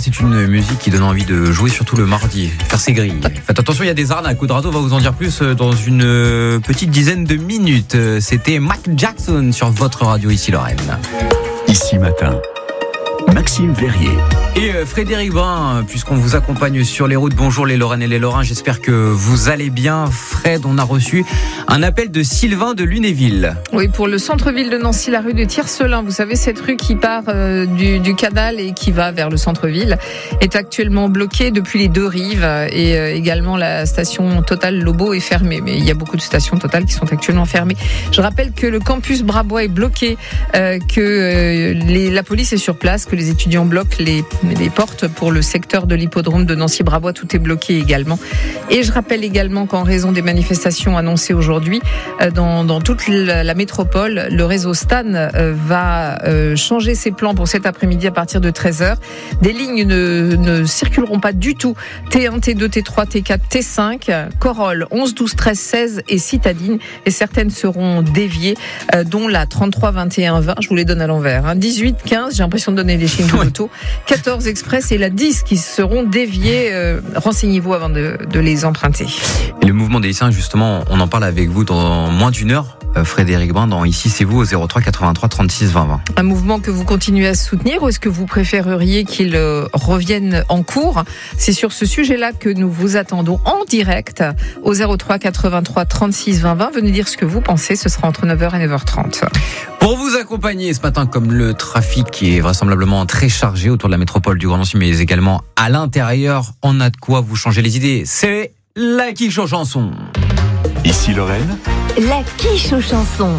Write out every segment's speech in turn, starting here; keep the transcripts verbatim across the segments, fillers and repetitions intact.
c'est une musique qui donne envie de jouer surtout le mardi, faire ses grilles. Faites attention, il y a des arnaques. Oudrado va vous en dire plus dans une petite dizaine de minutes. C'était Mac Jackson sur votre radio ici Lorraine. Ici Matin, Maxime Verrier. Et Frédéric Brun, puisqu'on vous accompagne sur les routes, bonjour les Lorraines et les Lorrains, j'espère que vous allez bien. Fred, on a reçu un appel de Sylvain de Lunéville. Oui, pour le centre-ville de Nancy, la rue de Tiercelin, vous savez, cette rue qui part euh, du, du canal et qui va vers le centre-ville, est actuellement bloquée depuis les deux rives et euh, également la station Total Lobo est fermée. Mais il y a beaucoup de stations Total qui sont actuellement fermées. Je rappelle que le campus Brabois est bloqué, euh, que euh, les, la police est sur place, que les étudiants bloquent les les portes pour le secteur de l'hippodrome de Nancy-Brabois, tout est bloqué également. Et je rappelle également qu'en raison des manifestations annoncées aujourd'hui dans, dans toute la, la métropole, le réseau Stan va changer ses plans pour cet après-midi à partir de treize heures. Des lignes ne, ne circuleront pas du tout. T un, T deux, T trois, T quatre, T cinq, Corolle, onze, douze, treize, seize et Citadine. Et certaines seront déviées, dont la trente-trois, vingt et un, vingt. Je vous les donne à l'envers. Hein. dix-huit, quinze, j'ai l'impression de donner les chiffres de l'auto. quatorze Express et la dix qui seront déviés. Euh, renseignez-vous avant de, de les emprunter. Et le mouvement des lycéens, justement, on en parle avec vous dans moins d'une heure. Euh, Frédéric Brun, dans Ici c'est vous au zéro trois quatre-vingt-trois trente-six vingt vingt. Un mouvement que vous continuez à soutenir ou est-ce que vous préféreriez qu'il euh, revienne en cours? C'est sur ce sujet-là que nous vous attendons en direct au zéro trois quatre-vingt-trois trente-six vingt vingt. Venez dire ce que vous pensez, ce sera entre neuf heures et neuf heures trente. Pour vous accompagner ce matin, comme le trafic qui est vraisemblablement très chargé autour de la métropole du Grand Nancy, mais également à l'intérieur, on a de quoi vous changer les idées. C'est la quiche aux chansons. Ici Lorraine, la quiche aux chansons.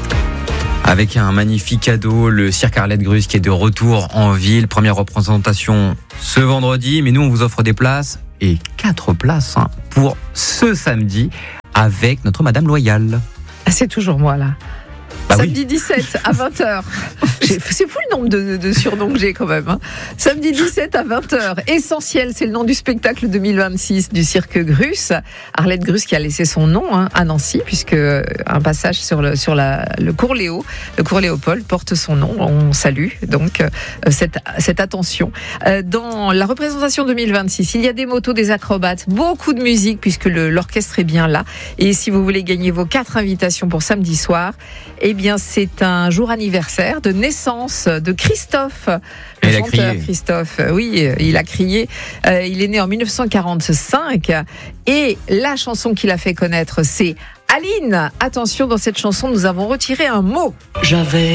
Avec un magnifique cadeau, le cirque Arlette Grus qui est de retour en ville. Première représentation ce vendredi, mais nous on vous offre des places et quatre places hein, pour ce samedi avec notre Madame Loyal. Ah, c'est toujours moi là. Bah Samedi oui. dix-sept à vingt heures. J'ai, c'est fou le nombre de, de surnoms que j'ai quand même. Hein. Samedi dix-sept à vingt heures. Essentiel, c'est le nom du spectacle deux mille vingt-six du cirque Grus. Arlette Grus qui a laissé son nom hein, à Nancy, puisque un passage sur le, sur la, le cours Léo, le cours Léopold porte son nom. On salue donc euh, cette, cette attention. Euh, dans la représentation deux mille vingt-six, il y a des motos, des acrobates, beaucoup de musique, puisque le, l'orchestre est bien là. Et si vous voulez gagner vos quatre invitations pour samedi soir, eh bien, c'est un jour anniversaire de naissance de Christophe, le il chanteur a crié. Christophe. Oui, il a crié. Euh, il est né en dix-neuf cent quarante-cinq et la chanson qu'il a fait connaître, c'est Aline. Attention, dans cette chanson, nous avons retiré un mot. J'avais